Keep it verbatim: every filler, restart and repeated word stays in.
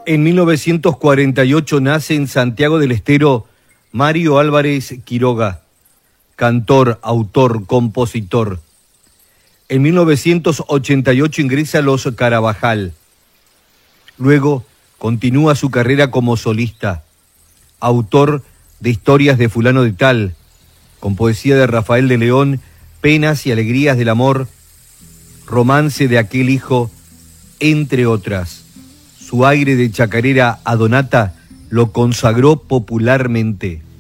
En mil novecientos cuarenta y ocho nace en Santiago del Estero Mario Álvarez Quiroga, cantor, autor, compositor. En mil novecientos ochenta y ocho ingresa a Los Carabajal. Luego continúa su carrera como solista, autor de Historias de Fulano de Tal, con poesía de Rafael de León, Penas y Alegrías del Amor, Romance de aquel hijo, entre otras. Su aire de chacarera a Donata lo consagró popularmente.